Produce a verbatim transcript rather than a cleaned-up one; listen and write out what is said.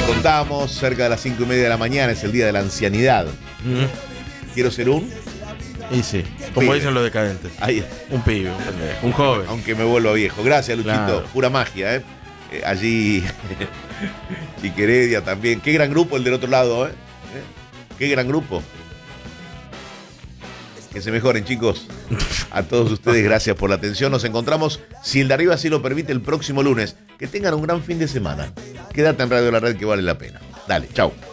contamos, cerca de las cinco y media de la mañana es el día de la ancianidad. Mm. Quiero ser un... Y sí, como pibe. dicen los decadentes. Ahí, Un pibe, un pendejo, un joven. aunque me vuelva viejo. Gracias, Luchito. Claro. Pura magia, ¿eh? Eh, allí, Chiqueredia también. Qué gran grupo el del otro lado, ¿eh? ¿Eh? Qué gran grupo. Que se mejoren, chicos. A todos ustedes, gracias por la atención. Nos encontramos, si el de arriba así lo permite, el próximo lunes. Que tengan un gran fin de semana. Quédate en Radio La Red, que vale la pena. Dale, chau.